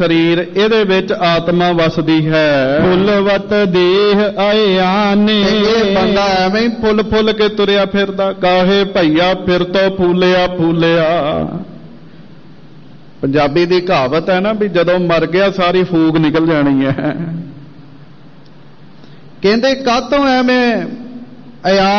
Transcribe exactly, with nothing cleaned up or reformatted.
ਸਰੀਰ ਇਹਦੇ ਵਿੱਚ ਆਤਮਾ ਵਸਦੀ ਹੈ। ਫੁੱਲਵਤ ਦੇਹ ਆਏ ਆਨੇ, ਇਹ ਬੰਦਾ ਐਵੇਂ ਹੀ ਫੁੱਲ ਫੁੱਲ ਕੇ ਤੁਰਿਆ ਫਿਰਦਾ। ਕਾਹੇ ਭਈਆ ਫਿਰ ਤੋਂ ਫੂਲਿਆ ਫੂਲਿਆ। ਪੰਜਾਬੀ ਦੀ ਕਹਾਵਤ ਹੈ ਨਾ ਵੀ ਜਦੋਂ ਮਰ ਗਿਆ ਸਾਰੀ ਫੂਕ ਨਿਕਲ ਜਾਣੀ ਹੈ। ਕਹਿੰਦੇ ਕਾਹਤੋਂ ਐਵੇਂ